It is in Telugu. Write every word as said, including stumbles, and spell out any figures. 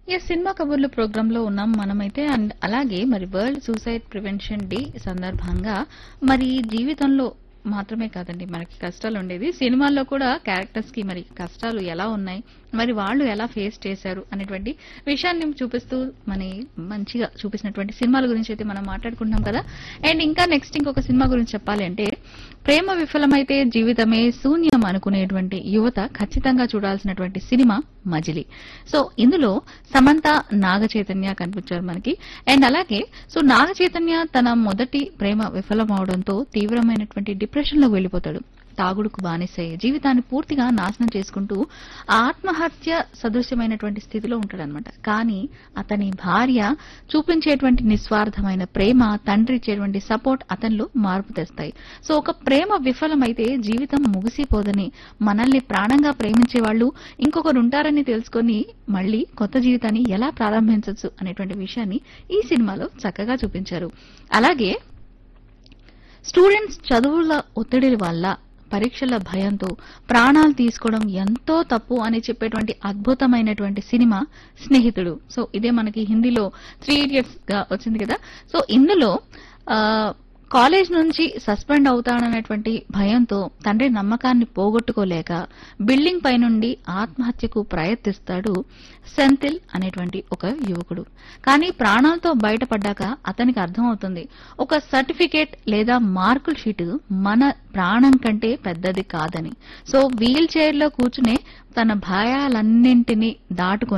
ఎస్ సినిమా కబుర్లు ప్రోగ్రామ్ లో ఉన్నాం మనమైతే. అండ్ అలాగే మరి వరల్డ్ సూసైడ్ ప్రివెన్షన్ డే సందర్భంగా మరి జీవితంలో మాత్రమే కాదండి మనకి కష్టాలు ఉండేది, సినిమాల్లో కూడా క్యారెక్టర్స్ కి మరి కష్టాలు ఎలా ఉన్నాయి, మరి వాళ్ళు ఎలా ఫేస్ చేశారు అనేటువంటి విషయాన్ని చూపిస్తూ మన మంచిగా చూపించినటువంటి సినిమాల గురించి అయితే మనం మాట్లాడుకుంటున్నాం కదా. అండ్ ఇంకా నెక్స్ట్ ఇంకొక సినిమా గురించి చెప్పాలి అంటే, ప్రేమ విఫలమైతే జీవితమే శూన్యం అనుకునేటువంటి యువత ఖచ్చితంగా చూడాల్సినటువంటి సినిమా మజిలీ. సో ఇందులో సమంత, నాగ చైతన్య కనిపించారు మనకి. అండ్ అలాగే సో నాగ చైతన్య తన మొదటి ప్రేమ విఫలమవడంతో తీవ్రమైనటువంటి డిప్రెషన్ లోకి వెళ్లిపోతాడు. తాగుడుకు బానిసై జీవితాన్ని పూర్తిగా నాశనం చేసుకుంటూ ఆత్మహత్య సదృశ్యమైనటువంటి స్థితిలో ఉంటాడనమాట. కానీ అతని భార్య చూపించేటువంటి నిస్వార్థమైన ప్రేమ, తండ్రి ఇచ్చేటువంటి సపోర్ట్ అతనిలో మార్పు తెస్తాయి. సో ఒక ప్రేమ విఫలమైతే జీవితం ముగిసిపోదని, మనల్ని ప్రాణంగా ప్రేమించే వాళ్ళు ఇంకొకరు ఉంటారని తెలుసుకొని మళ్లీ కొత్త జీవితాన్ని ఎలా ప్రారంభించవచ్చు అనేటువంటి విషయాన్ని ఈ సినిమాలో చక్కగా చూపించారు. అలాగే స్టూడెంట్స్ చదువుల ఒత్తిడి వల్ల, పరీక్షల భయంతో ప్రాణాలు తీసుకోవడం ఎంతో తప్పు అని చెప్పేటువంటి అద్భుతమైనటువంటి సినిమా స్నేహితుడు. సో ఇదే మనకి హిందీలో త్రీ ఇడియట్స్ గా వచ్చింది కదా. సో ఇందులో ఆ కాలేజ్ నుంచి సస్పెండ్ అవుతాడనేటువంటి భయంతో తండ్రి నమ్మకాన్ని పోగొట్టుకోలేక బిల్డింగ్ పై నుండి ఆత్మహత్యకు ప్రయత్నిస్తాడు సెంథిల్ అనేటువంటి ఒక యువకుడు. కానీ ప్రాణాలతో బయటపడ్డాక అతనికి అర్థమవుతుంది, ఒక సర్టిఫికేట్ లేదా మార్కుల షీటు మన ప్రాణం కంటే పెద్దది కాదని. సో వీల్ చైర్ లో కూర్చునే తన భయాలన్నింటినీ దాటుకొని